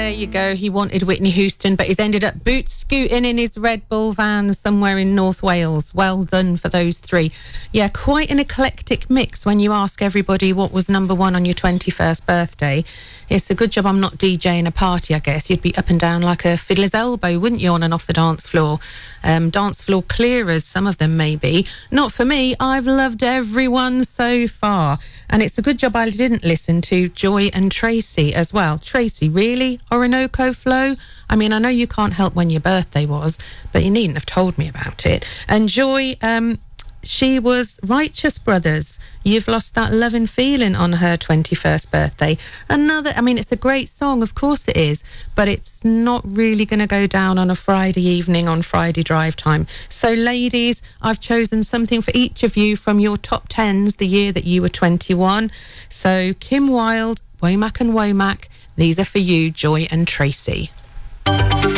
There you go. He wanted Whitney Houston, but he's ended up boot scooting in his Red Bull van somewhere in North Wales. Well done for those three. Yeah, quite an eclectic mix when you ask everybody what was number one on your 21st birthday. It's a good job I'm not DJing a party, I guess. You'd be up and down like a fiddler's elbow, wouldn't you, on and off the dance floor? Dance floor clearers, some of them maybe. Not for me. I've loved everyone so far. And it's a good job I didn't listen to Joy and Tracy as well. Tracy, really? Orinoco Flow? I mean, I know you can't help when your birthday was, but you needn't have told me about it. And Joy, she was Righteous Brothers. You've Lost That Lovin' Feeling on her 21st birthday. It's a great song, of course it is, but it's not really going to go down on a Friday evening on Friday drive time. So ladies, I've chosen something for each of you from your top 10s the year that you were 21. So Kim Wilde, Womack and Womack, these are for you, Joy and Tracy.